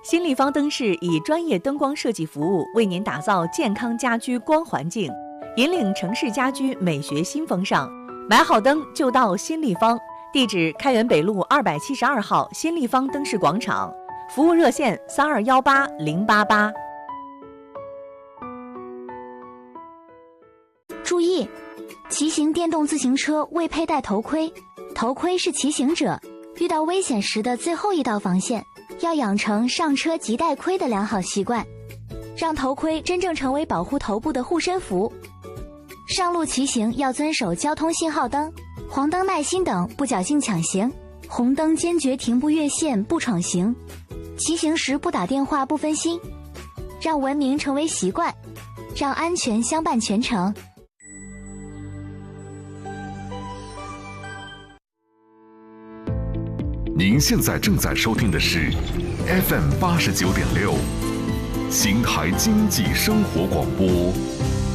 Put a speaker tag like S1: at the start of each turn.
S1: 新立方灯饰以专业灯光设计服务，为您打造健康家居光环境，引领城市家居美学新风尚。买好灯就到新立方，地址开元北路272号新立方灯饰广场，服务热线3218-088。
S2: 注意，骑行电动自行车未佩戴头盔，头盔是骑行者遇到危险时的最后一道防线。要养成上车即戴盔的良好习惯，让头盔真正成为保护头部的护身符。上路骑行要遵守交通信号灯、黄灯耐心等，不侥幸抢行；红灯坚决停步越线，不闯行。骑行时不打电话，不分心，让文明成为习惯，让安全相伴全程。
S3: 您现在正在收听的是 FM 89.6，邢台经济生活广播。